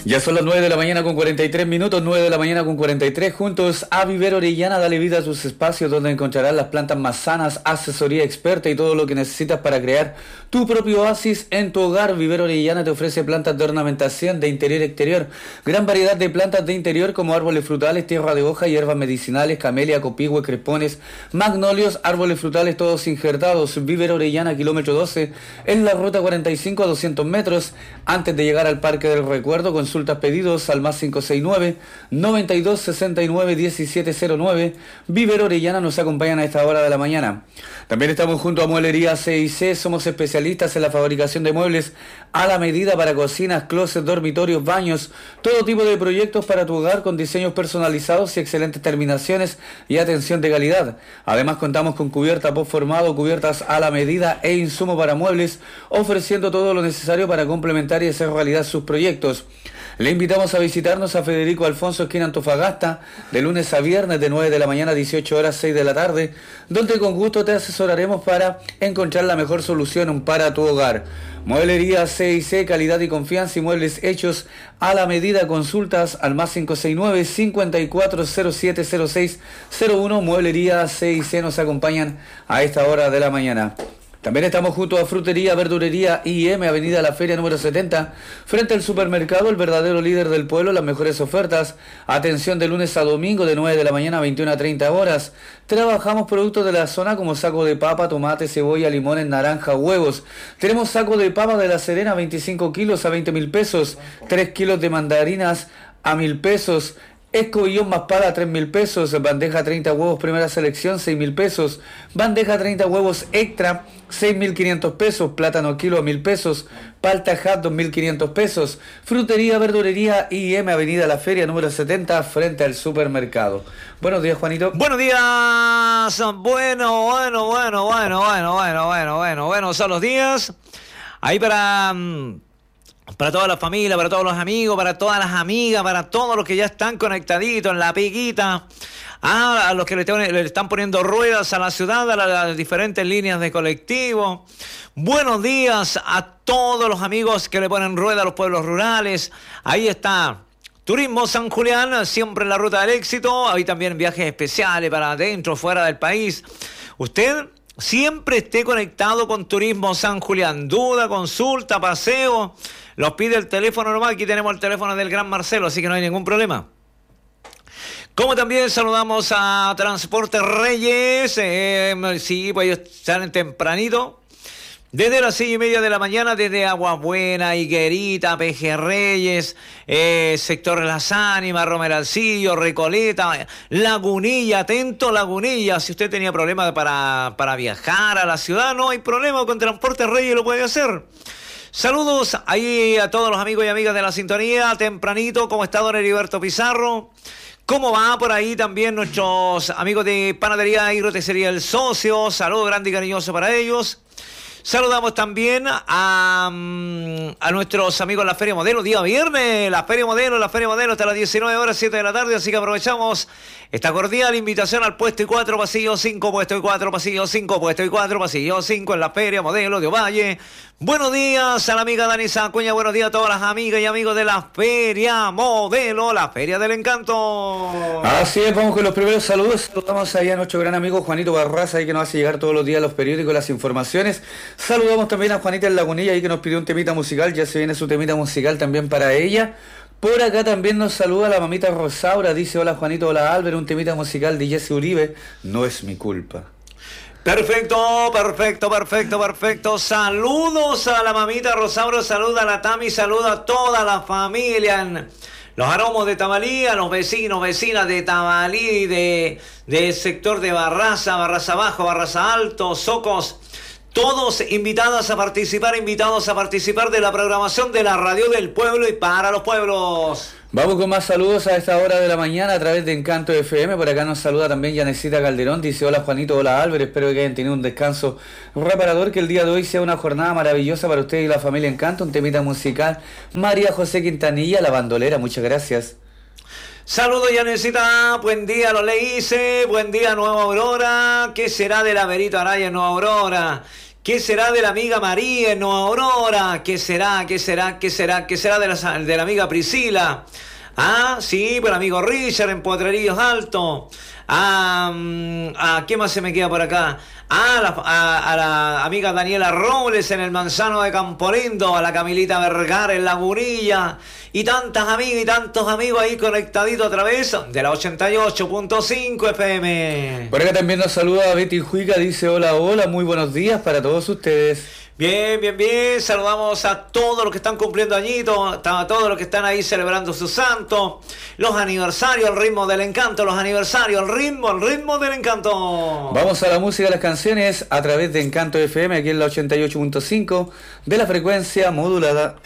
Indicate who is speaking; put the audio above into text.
Speaker 1: Ya son las 9 de la mañana con 43 minutos, 9 de la mañana con 43, juntos a Vivero Orellana. Dale vida a tus espacios donde encontrarás las plantas más sanas, asesoría experta y todo lo que necesitas para crear tu propio oasis en tu hogar. Vivero Orellana te ofrece plantas de ornamentación de interior y exterior, gran variedad de plantas de interior como árboles frutales, tierra de hoja, hierbas medicinales, camelia, copihue, crespones, magnolios, árboles frutales todos injertados. Vivero Orellana, kilómetro 12, en la ruta 45 a 200 metros, antes de llegar al Parque del Recuerdo. Consultas, pedidos al más 569-9269-1709. Vivero Orellana nos acompañan a esta hora de la mañana. También estamos junto a Mueblería C&C. Somos especialistas en la fabricación de muebles a la medida para cocinas, closets, dormitorios, baños, todo tipo de proyectos para tu hogar con diseños personalizados y excelentes terminaciones y atención de calidad. Además contamos con cubierta postformado, cubiertas a la medida e insumo para muebles, ofreciendo todo lo necesario para complementar y hacer realidad sus proyectos. Le invitamos a visitarnos a Federico Alfonso, esquina Antofagasta, de lunes a viernes de 9 de la mañana a 18 horas, 6 de la tarde, donde con gusto te asesoraremos para encontrar la mejor solución para tu hogar. Mueblería C&C, calidad y confianza y muebles hechos a la medida. Consultas al más 569-54070601. Mueblería C&C nos acompañan a esta hora de la mañana. También estamos junto a Frutería, Verdurería I&M, Avenida La Feria número 70, frente al supermercado, el verdadero líder del pueblo, las mejores ofertas. Atención de lunes a domingo de 9 de la mañana a 21 a 30 horas. Trabajamos productos de la zona como saco de papa, tomate, cebolla, limones, naranja, huevos. Tenemos saco de papa de La Serena, 25 kilos a 20.000 pesos, 3 kilos de mandarinas a 1.000 pesos. Escobillón más pala, 3.000 pesos. Bandeja 30 huevos primera selección, 6.000 pesos. Bandeja 30 huevos extra, 6.500 pesos. Plátano kilo a 1.000 pesos. Palta hat, 2.500 pesos. Frutería, Verdurería I&M, Avenida La Feria número 70, frente al supermercado. Buenos días, Juanito.
Speaker 2: Buenos días. Bueno, son los días. Ahí para toda la familia, para todos los amigos, para todas las amigas, para todos los que ya están conectaditos en la piquita, a los que le están poniendo ruedas a la ciudad, a las diferentes líneas de colectivo. Buenos días a todos los amigos que le ponen rueda a los pueblos rurales. Ahí está Turismo San Julián, siempre en la ruta del éxito. Hay también viajes especiales para adentro, fuera del país. Usted siempre esté conectado con Turismo San Julián. Duda, consulta, paseo, los pide el teléfono normal. Aquí tenemos el teléfono del Gran Marcelo, así que no hay ningún problema. Como también saludamos a Transporte Reyes. Sí, pues ellos salen tempranito. Desde las 6:30 de la mañana, desde Aguas Buenas, Higuerita, Pejerreyes, sector Las Ánimas, Romeralcillo, Recoleta, Lagunilla, atento Lagunilla. Si usted tenía problemas para viajar a la ciudad, no hay problema, con Transporte Reyes lo puede hacer. Saludos ahí a todos los amigos y amigas de la sintonía, tempranito. ¿Cómo está don Heriberto Pizarro? ¿Cómo va por ahí también nuestros amigos de Panadería y Roticería El Socio? Saludos grande y cariñoso para ellos. Saludamos también a nuestros amigos de la Feria Modelo, día viernes, la Feria Modelo hasta las 19 horas, 7 de la tarde, así que aprovechamos esta cordial invitación al puesto y 4, pasillo 5, puesto y 4, pasillo 5, puesto y 4, pasillo 5, en la Feria Modelo de Ovalle. Buenos días a la amiga Dani Sancuña, buenos días a todas las amigas y amigos de la Feria Modelo, la Feria del Encanto.
Speaker 1: Así es, vamos con los primeros saludos. Saludamos ahí a nuestro gran amigo Juanito Barraza, ahí que nos hace llegar todos los días los periódicos, las informaciones. Saludamos también a Juanita en Lagunilla, ahí que nos pidió un temita musical, ya se viene su temita musical también para ella. Por acá también nos saluda la mamita Rosaura, dice: hola Juanito, hola Álvaro, un temita musical de Jesse Uribe, no es mi culpa.
Speaker 2: Perfecto. Saludos a la mamita Rosaura, saluda a la Tami, saluda a toda la familia. Los aromos de Tamalí, a los vecinas de Tamalí, del sector de Barraza Bajo, Barraza Alto, Socos. Todos invitados a participar de la programación de la radio del pueblo y para los pueblos.
Speaker 1: Vamos con más saludos a esta hora de la mañana a través de Encanto FM. Por acá nos saluda también Yanecita Calderón. Dice: hola Juanito, hola Álvaro. Espero que hayan tenido un descanso reparador. Que el día de hoy sea una jornada maravillosa para ustedes y la familia Encanto. Un temita musical. María José Quintanilla, la bandolera. Muchas gracias.
Speaker 2: Saludos Yanecita, buen día, lo leíse. Buen día Nueva Aurora. ¿Qué será de la Verito Araya en Nueva Aurora? ¿Qué será de la amiga María en Nueva Aurora? ¿Qué será de la amiga Priscila? Ah, sí, por el amigo Richard en Potrerillos Alto. ¿Qué más se me queda por acá? A la amiga Daniela Robles en el Manzano de Campolindo, a la Camilita Vergara en La Gurilla, y tantas amigas y tantos amigos ahí conectaditos a través de la 88.5 FM.
Speaker 1: Por acá también nos saluda Betty Juica, dice hola, hola, muy buenos días para todos ustedes.
Speaker 2: Bien, bien, bien. Saludamos a todos los que están cumpliendo añitos, a todos los que están ahí celebrando su santo, los aniversarios, el ritmo del encanto, los aniversarios, el ritmo del encanto.
Speaker 1: Vamos a la música, las canciones a través de Encanto FM, aquí en la 88.5 de la frecuencia modulada.